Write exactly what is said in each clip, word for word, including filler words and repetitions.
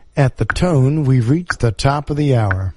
At the tone, we've reached the top of the hour.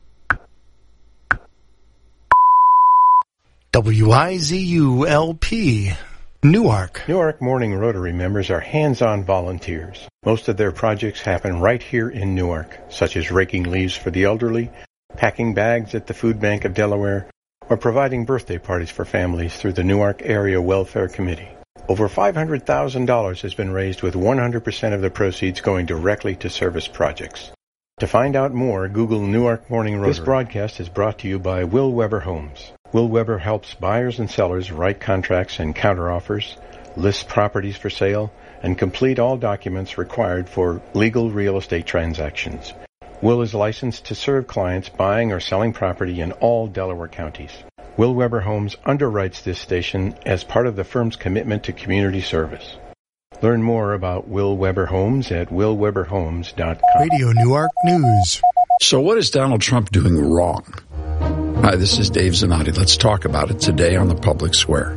W I Z U L P, Newark. Newark Morning Rotary members are hands-on volunteers. Most of their projects happen right here in Newark, such as raking leaves for the elderly, packing bags at the Food Bank of Delaware, or providing birthday parties for families through the Newark Area Welfare Committee. Over five hundred thousand dollars has been raised with one hundred percent of the proceeds going directly to service projects. To find out more, Google Newark Morning Rotary. This broadcast is brought to you by Will Weber Homes. Will Weber helps buyers and sellers write contracts and counteroffers, list properties for sale, and complete all documents required for legal real estate transactions. Will is licensed to serve clients buying or selling property in all Delaware counties. Will Weber Homes underwrites this station as part of the firm's commitment to community service. Learn more about Will Weber Homes at will weber homes dot com. Radio Newark News. So what is Donald Trump doing wrong? Hi, this is Dave Zanotti. Let's talk about it today on the Public Square.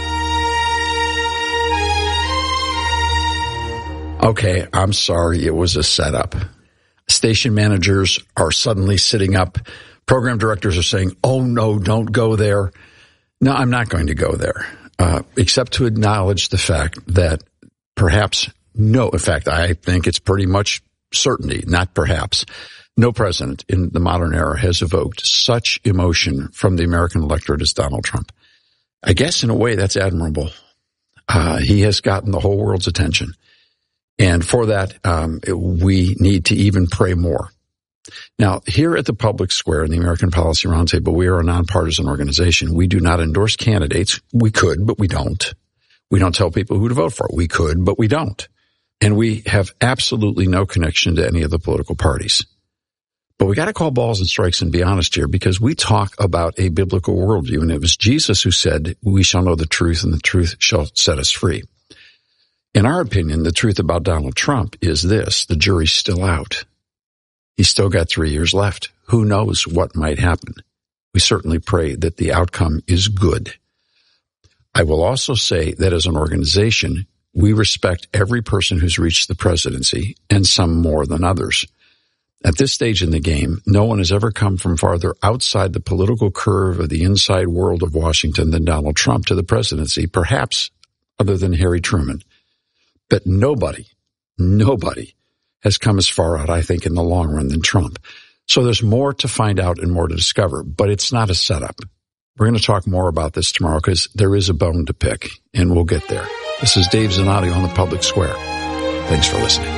Okay, I'm sorry, it was a setup. Station managers are suddenly sitting up. Program directors are saying, oh, no, don't go there. No, I'm not going to go there, uh, except to acknowledge the fact that perhaps, no, in fact, I think it's pretty much certainty, not perhaps, no president in the modern era has evoked such emotion from the American electorate as Donald Trump. I guess in a way that's admirable. Uh, he has gotten the whole world's attention. And for that, um, we need to even pray more. Now, here at the Public Square in the American Policy Roundtable, we are a nonpartisan organization. We do not endorse candidates. We could, but we don't. We don't tell people who to vote for. We could, but we don't. And we have absolutely no connection to any of the political parties. But we got to call balls and strikes and be honest here, because we talk about a biblical worldview, and it was Jesus who said, we shall know the truth and the truth shall set us free. In our opinion, the truth about Donald Trump is this: the jury's still out. He's still got three years left. Who knows what might happen? We certainly pray that the outcome is good. I will also say that as an organization, we respect every person who's reached the presidency, and some more than others. At this stage in the game, no one has ever come from farther outside the political curve of the inside world of Washington than Donald Trump to the presidency, perhaps other than Harry Truman. But nobody, nobody has come as far out, I think, in the long run than Trump. So there's more to find out and more to discover, but it's not a setup. We're going to talk more about this tomorrow because there is a bone to pick, and we'll get there. This is Dave Zanotti on the Public Square. Thanks for listening.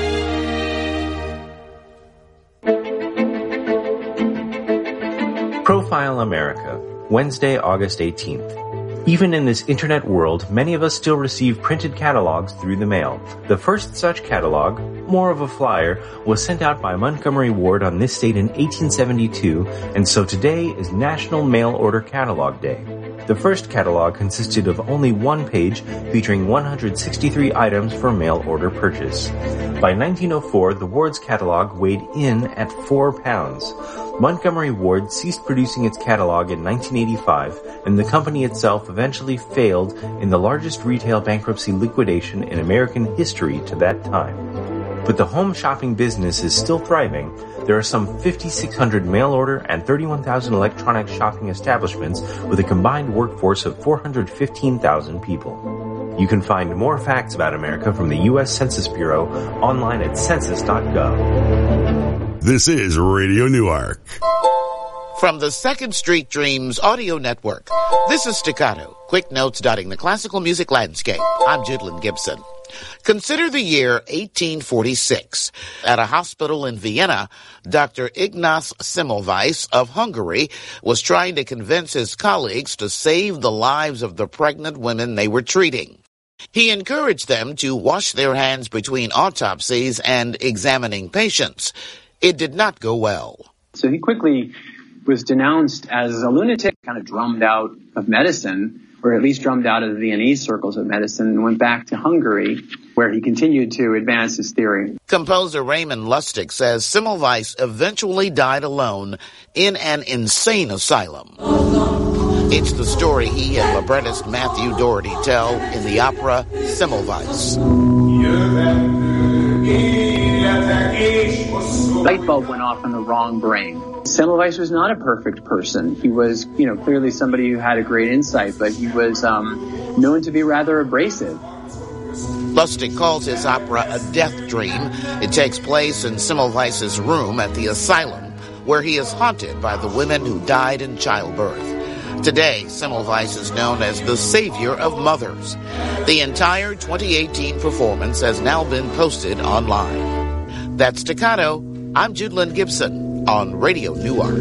Profile America, Wednesday, August eighteenth. Even in this internet world, many of us still receive printed catalogs through the mail. The first such catalog, more of a flyer, was sent out by Montgomery Ward on this date in eighteen seventy-two, and so today is National Mail Order Catalog Day. The first catalog consisted of only one page featuring one hundred sixty-three items for mail order purchase. By nineteen oh four, the Ward's catalog weighed in at four pounds. Montgomery Ward ceased producing its catalog in nineteen eighty-five, and the company itself eventually failed in the largest retail bankruptcy liquidation in American history to that time. But the home shopping business is still thriving. There are some five thousand six hundred mail order and thirty-one thousand electronic shopping establishments with a combined workforce of four hundred fifteen thousand people. You can find more facts about America from the U S Census Bureau online at census dot gov. This is Radio Newark. From the Second Street Dreams Audio Network, this is Staccato, quick notes dotting the classical music landscape. I'm Judlyn Gibson. Consider the year eighteen forty-six. At a hospital in Vienna, Doctor Ignaz Semmelweis of Hungary was trying to convince his colleagues to save the lives of the pregnant women they were treating. He encouraged them to wash their hands between autopsies and examining patients. It did not go well. So he quickly was denounced as a lunatic, kind of drummed out of medicine, or at least drummed out of the Viennese circles of medicine, and went back to Hungary, where he continued to advance his theory. Composer Raymond Lustig says Semmelweis eventually died alone in an insane asylum. It's the story he and librettist Matthew Doherty tell in the opera Semmelweis. light bulb went off in the wrong brain. Semmelweis was not a perfect person. He was, you know, clearly somebody who had a great insight, but he was um, known to be rather abrasive. Lustig calls his opera a death dream. It takes place in Semmelweis's room at the asylum, where he is haunted by the women who died in childbirth. Today, Semmelweis is known as the savior of mothers. The entire twenty eighteen performance has now been posted online. That's Staccato. I'm Judlyn Gibson on Radio Newark.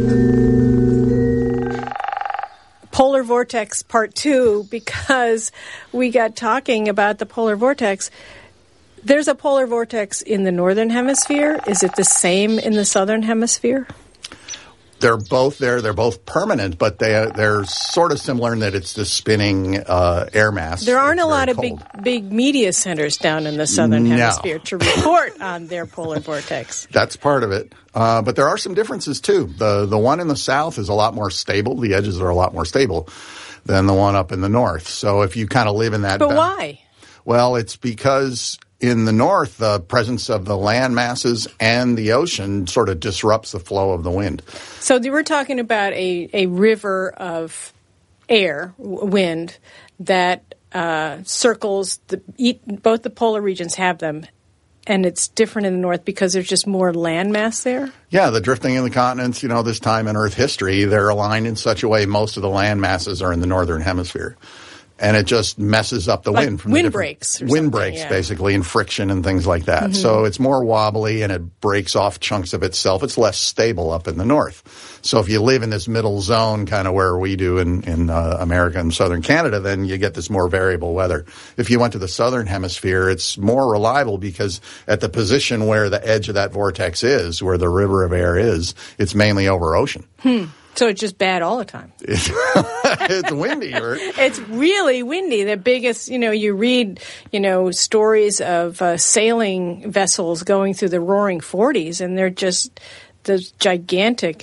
Polar Vortex Part two, because we got talking about the polar vortex. There's a polar vortex in the northern hemisphere. Is it the same in the southern hemisphere? They're both there. They're both permanent, but they, they're sort of similar in that it's the spinning uh, air mass. There aren't it's a lot of cold. big big media centers down in the southern no. hemisphere to report on their polar vortex. That's part of it. Uh, but there are some differences, too. The the one in the south is a lot more stable. The edges are a lot more stable than the one up in the north. So if you kind of live in that... But ba- why? Well, it's because... in the north, the presence of the land masses and the ocean sort of disrupts the flow of the wind. So we're talking about a, a river of air, w- wind, that uh, circles the both the polar regions have them, and it's different in the north because there's just more land mass there? Yeah, the drifting in the continents, you know, this time in Earth history, they're aligned in such a way most of the land masses are in the northern hemisphere. And it just messes up the like wind. From wind the breaks. Or wind breaks, yeah. basically, and friction and things like that. Mm-hmm. So it's more wobbly and it breaks off chunks of itself. It's less stable up in the north. So if you live in this middle zone, kind of where we do in, in uh, America and southern Canada, then you get this more variable weather. If you went to the southern hemisphere, it's more reliable because at the position where the edge of that vortex is, where the river of air is, it's mainly over ocean. Hmm. So it's just bad all the time. It's windy. Or... It's really windy. The biggest, you know, you read, you know, stories of uh, sailing vessels going through the roaring forties, and they're just those gigantic,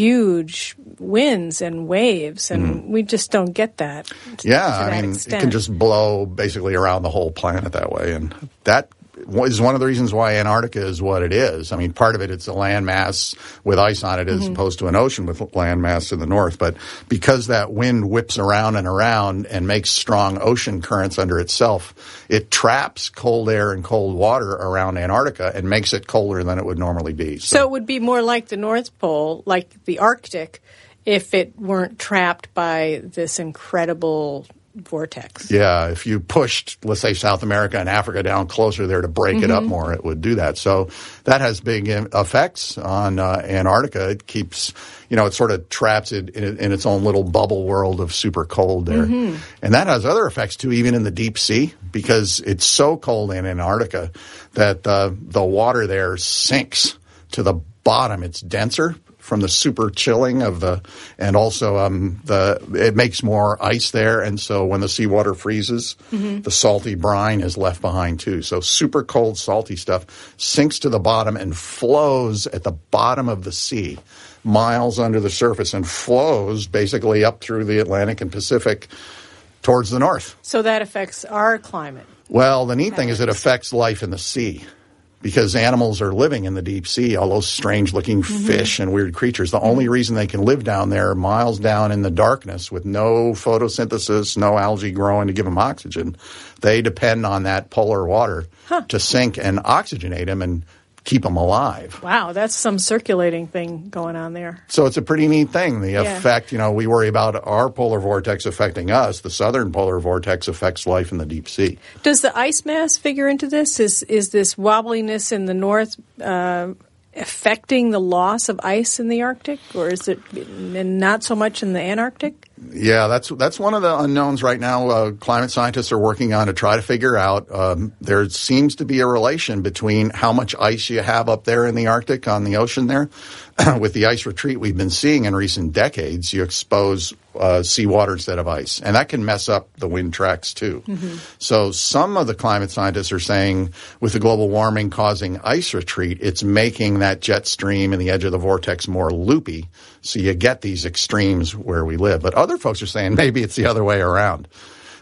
huge winds and waves, and mm. we just don't get that. Yeah, to I that mean, extent. It can just blow basically around the whole planet that way, and that is one of the reasons why Antarctica is what it is. I mean, part of it, it's a land mass with ice on it as mm-hmm. opposed to an ocean with land mass in the north. But because that wind whips around and around and makes strong ocean currents under itself, it traps cold air and cold water around Antarctica and makes it colder than it would normally be. So, so it would be more like the North Pole, like the Arctic, if it weren't trapped by this incredible vortex. Yeah, if you pushed, let's say, South America and Africa down closer there to break mm-hmm. it up more, it would do that. So that has big effects on uh, Antarctica. It keeps, you know, it sort of traps it in, in its own little bubble world of super cold there. Mm-hmm. And that has other effects, too, even in the deep sea, because it's so cold in Antarctica that uh, the water there sinks to the bottom. It's denser from the super chilling of the, and also um, the it makes more ice there, and so when the seawater freezes, mm-hmm. the salty brine is left behind too. So super cold, salty stuff sinks to the bottom and flows at the bottom of the sea, miles under the surface, and flows basically up through the Atlantic and Pacific towards the north. So that affects our climate. Well, the neat thing is it affects life in the sea. Because animals are living in the deep sea, all those strange-looking mm-hmm. fish and weird creatures. The mm-hmm. only reason they can live down there miles down in the darkness with no photosynthesis, no algae growing to give them oxygen, they depend on that polar water huh. to sink and oxygenate them and keep them alive. Wow, that's some circulating thing going on there. So it's a pretty neat thing. The yeah. effect, you know, we worry about our polar vortex affecting us. The southern polar vortex affects life in the deep sea. Does the ice mass figure into this? Is is this wobbliness in the north uh, affecting the loss of ice in the Arctic, or is it not so much in the Antarctic? Yeah, that's that's one of the unknowns right now. Uh, climate scientists are working on to try to figure out. Um, there seems to be a relation between how much ice you have up there in the Arctic on the ocean there. With the ice retreat we've been seeing in recent decades, you expose uh, seawater instead of ice, and that can mess up the wind tracks too. Mm-hmm. So some of the climate scientists are saying with the global warming causing ice retreat, it's making that jet stream and the edge of the vortex more loopy, so you get these extremes where we live. But other folks are saying maybe it's the other way around.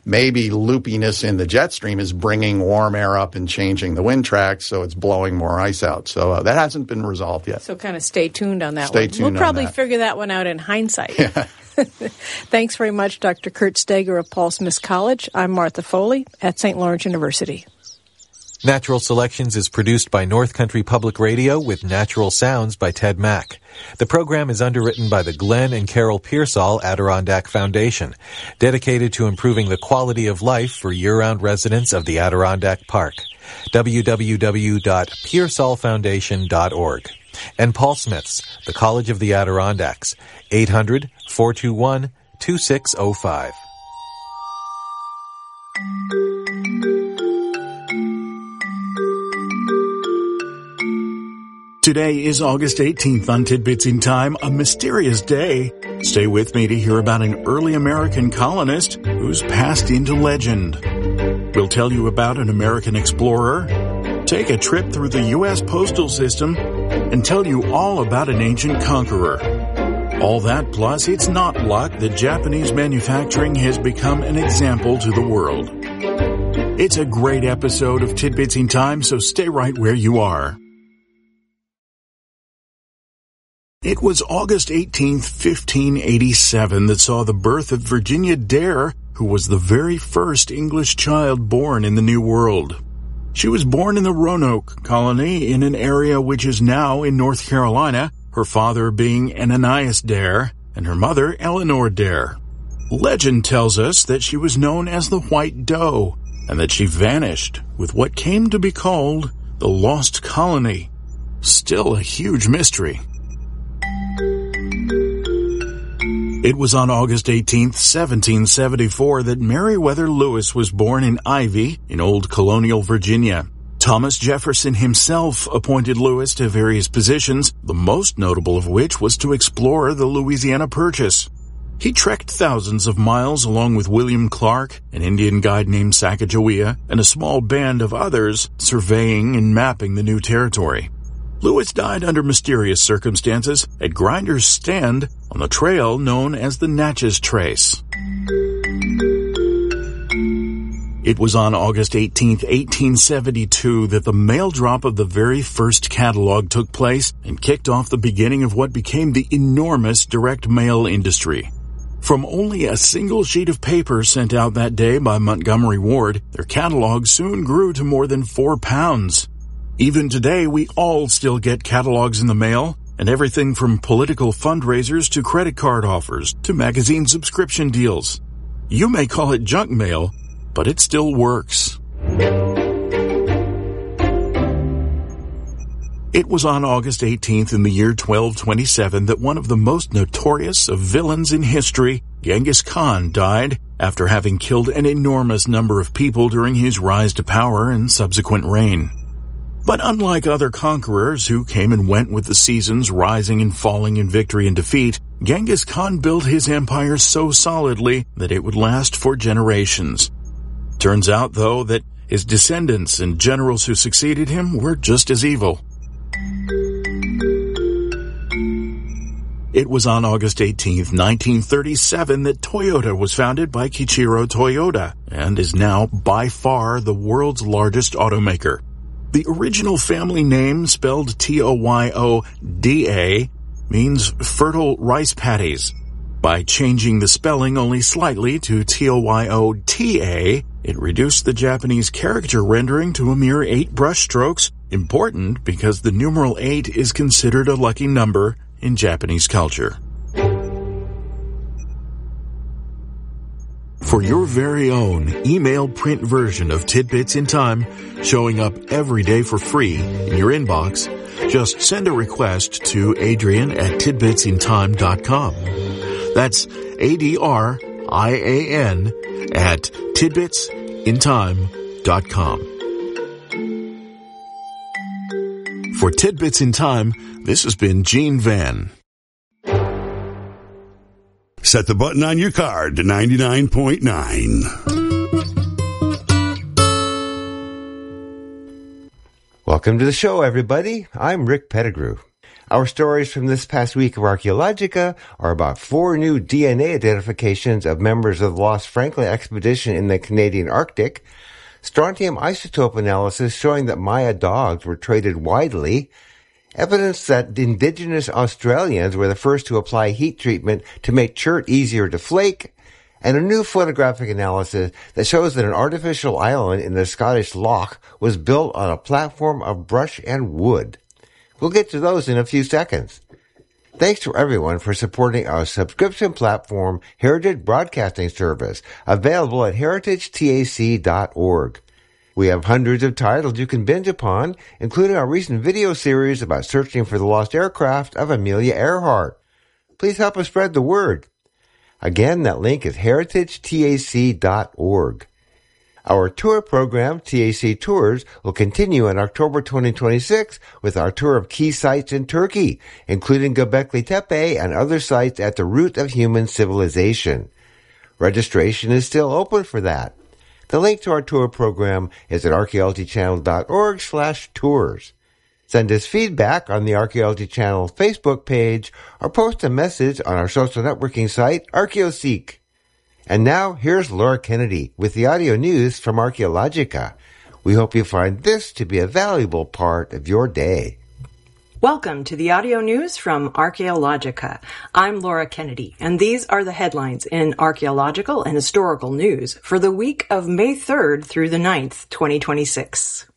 maybe loopiness in the jet stream is bringing warm air up and changing the wind tracks, so it's blowing more ice out. So uh, that hasn't been resolved yet. So kind of stay tuned on that stay one. Tuned we'll probably on that. figure that one out in hindsight. Yeah. Thanks very much, Doctor Kurt Steger of Paul Smith College. I'm Martha Foley at Saint Lawrence University. Natural Selections is produced by North Country Public Radio with natural sounds by Ted Mack. The program is underwritten by the Glenn and Carol Pearsall Adirondack Foundation, dedicated to improving the quality of life for year-round residents of the Adirondack Park. w w w dot pearsall foundation dot org. And Paul Smith's, the College of the Adirondacks, eight hundred, four two one, two six zero five. Today is August eighteenth on Tidbits in Time, a mysterious day. Stay with me to hear about an early American colonist who's passed into legend. We'll tell you about an American explorer, take a trip through the U S postal system, and tell you all about an ancient conqueror. All that plus, it's not luck that Japanese manufacturing has become an example to the world. It's a great episode of Tidbits in Time, so stay right where you are. It was August eighteenth, fifteen eighty-seven that saw the birth of Virginia Dare, who was the very first English child born in the New World. She was born in the Roanoke colony in an area which is now in North Carolina, her father being Ananias Dare and her mother Eleanor Dare. Legend tells us that she was known as the White Doe and that she vanished with what came to be called the Lost Colony. Still a huge mystery. It was on August eighteenth, seventeen seventy-four that Meriwether Lewis was born in Ivy in old colonial Virginia. Thomas Jefferson himself appointed Lewis to various positions, the most notable of which was to explore the Louisiana Purchase. He trekked thousands of miles along with William Clark, an Indian guide named Sacagawea, and a small band of others surveying and mapping the new territory. Lewis died under mysterious circumstances at Grinder's Stand on the trail known as the Natchez Trace. It was on August eighteenth, eighteen seventy-two that the mail drop of the very first catalog took place and kicked off the beginning of what became the enormous direct mail industry. From only a single sheet of paper sent out that day by Montgomery Ward, their catalog soon grew to more than four pounds. Even today, we all still get catalogs in the mail, and everything from political fundraisers to credit card offers to magazine subscription deals. You may call it junk mail, but it still works. It was on August eighteenth in the year twelve twenty-seven that one of the most notorious of villains in history, Genghis Khan, died after having killed an enormous number of people during his rise to power and subsequent reign. But unlike other conquerors who came and went with the seasons, rising and falling in victory and defeat, Genghis Khan built his empire so solidly that it would last for generations. Turns out, though, that his descendants and generals who succeeded him were just as evil. It was on August eighteenth, nineteen thirty-seven that Toyota was founded by Kiichiro Toyoda and is now by far the world's largest automaker. The original family name, spelled T O Y O D A, means fertile rice paddies. By changing the spelling only slightly to T O Y O T A, it reduced the Japanese character rendering to a mere eight brushstrokes, important because the numeral eight is considered a lucky number in Japanese culture. For your very own email print version of Tidbits in Time, showing up every day for free in your inbox, just send a request to Adrian at tidbits in time dot com. That's A D R I A N at tidbits in time dot com. For Tidbits in Time, this has been Gene Van. Set the button on your card to ninety-nine point nine. Welcome to the show, everybody. I'm Rick Pettigrew. Our stories from this past week of Archaeologica are about four new D N A identifications of members of the Lost Franklin expedition in the Canadian Arctic, strontium isotope analysis showing that Maya dogs were traded widely, evidence that indigenous Australians were the first to apply heat treatment to make chert easier to flake, and a new photographic analysis that shows that an artificial island in the Scottish Loch was built on a platform of brush and wood. We'll get to those in a few seconds. Thanks to everyone for supporting our subscription platform, Heritage Broadcasting Service, available at heritage tac dot org. We have hundreds of titles you can binge upon, including our recent video series about searching for the lost aircraft of Amelia Earhart. Please help us spread the word. Again, that link is heritage tac dot org. Our tour program, T A C Tours, will continue in October twenty twenty-six with our tour of key sites in Turkey, including Göbekli Tepe and other sites at the root of human civilization. Registration is still open for that. The link to our tour program is at archaeology channel dot org slash tours. Send us feedback on the Archaeology Channel Facebook page or post a message on our social networking site, ArchaeoSeek. And now, here's Laura Kennedy with the audio news from Archaeologica. We hope you find this to be a valuable part of your day. Welcome to the audio news from Archaeologica. I'm Laura Kennedy, and these are the headlines in archaeological and historical news for the week of May third through the ninth, twenty twenty-six.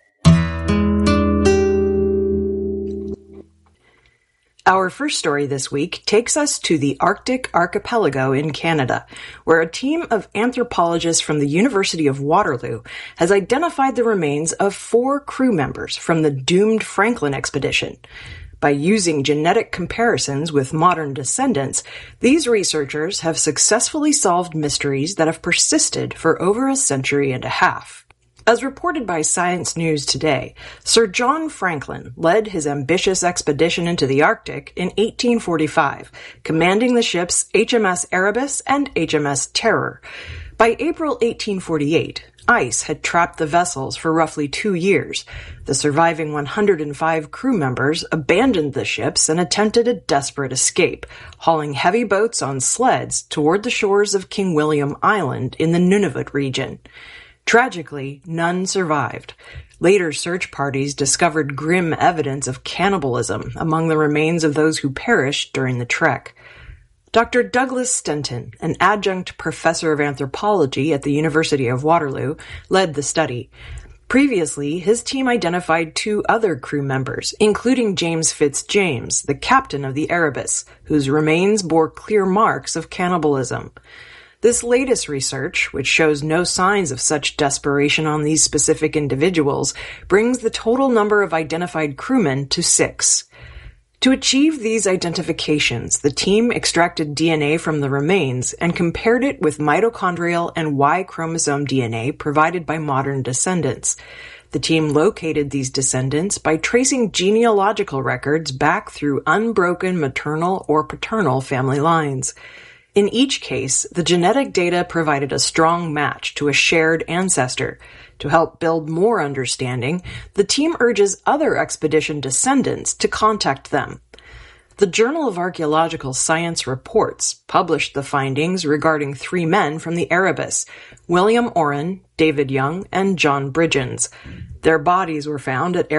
Our first story this week takes us to the Arctic archipelago in Canada, where a team of anthropologists from the University of Waterloo has identified the remains of four crew members from the doomed Franklin expedition. By using genetic comparisons with modern descendants, these researchers have successfully solved mysteries that have persisted for over a century and a half. As reported by Science News Today, Sir John Franklin led his ambitious expedition into the Arctic in eighteen forty-five, commanding the ships H M S Erebus and H M S Terror. By April eighteen forty-eight, ice had trapped the vessels for roughly two years. The surviving one hundred five crew members abandoned the ships and attempted a desperate escape, hauling heavy boats on sleds toward the shores of King William Island in the Nunavut region. Tragically, none survived. Later search parties discovered grim evidence of cannibalism among the remains of those who perished during the trek. Doctor Douglas Stenton, an adjunct professor of anthropology at the University of Waterloo, led the study. Previously, his team identified two other crew members, including James Fitzjames, the captain of the Erebus, whose remains bore clear marks of cannibalism. This latest research, which shows no signs of such desperation on these specific individuals, brings the total number of identified crewmen to six. To achieve these identifications, the team extracted D N A from the remains and compared it with mitochondrial and Y chromosome D N A provided by modern descendants. The team located these descendants by tracing genealogical records back through unbroken maternal or paternal family lines. In each case, the genetic data provided a strong match to a shared ancestor. To help build more understanding, the team urges other expedition descendants to contact them. The Journal of Archaeological Science Reports published the findings regarding three men from the Erebus, William Oren, David Young, and John Bridgens. Their bodies were found at